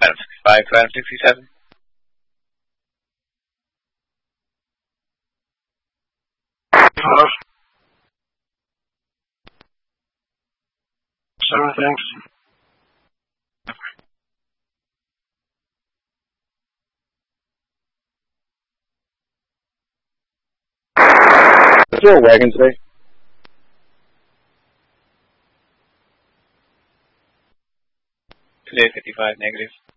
Adam 65 to Adam 67. Hello. 7, thanks. Is there a wagon today? Today 55 negative.